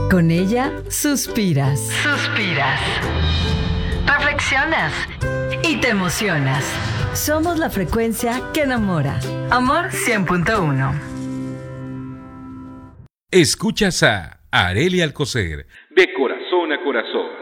Con ella suspiras. Suspiras. Reflexionas. Y te emocionas. Somos la frecuencia que enamora. Amor 100.1. Escuchas a Arely Alcocer, de corazón a corazón.